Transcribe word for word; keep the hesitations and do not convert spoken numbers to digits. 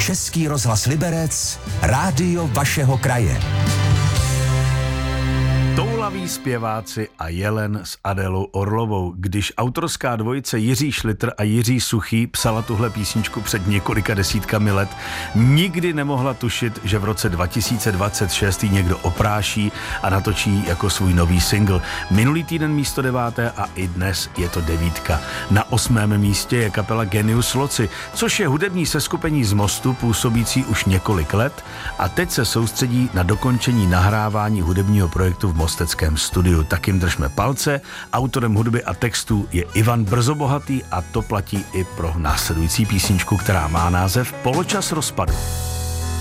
Český rozhlas Liberec, rádio vašeho kraje. Toulaví zpěváci a Jelen s Adélou Orlovou. Když autorská dvojice Jiří Šlitr a Jiří Suchý psala tuhle písničku před několika desítkami let, nikdy nemohla tušit, že v roce dva tisíce dvacet šest ji někdo opráší a natočí jako svůj nový single. Minulý týden místo deváté a i dnes je to devítka. Na osmém místě je kapela Genius Loci, což je hudební seskupení z Mostu, působící už několik let a teď se soustředí na dokončení nahrávání hudebního projektu v mosteckém studiu. Tak jim držme palce. Autorem hudby a textů je Ivan Brzobohatý a to platí i pro následující písničku, která má název Poločas rozpadu.